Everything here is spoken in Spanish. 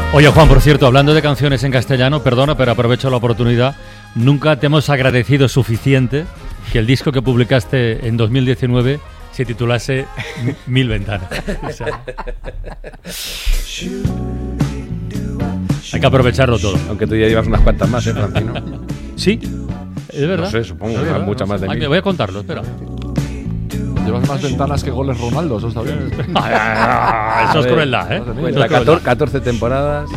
Oye, Juan, por cierto, hablando de canciones en castellano, perdona, pero aprovecho la oportunidad. Nunca te hemos agradecido suficiente que el disco que publicaste en 2019 se titulase Mil Ventanas. O sea, hay que aprovecharlo todo. Aunque tú ya llevas unas cuantas más, Francino. Sí, es verdad. No sé, supongo Es que verdad, muchas no más sé. de Ay, mí. voy a contarlo, espera. Llevas más ventanas que goles Ronaldo, eso está bien. Eso es crueldad, ¿eh? Bueno, Cuenta 14 temporadas.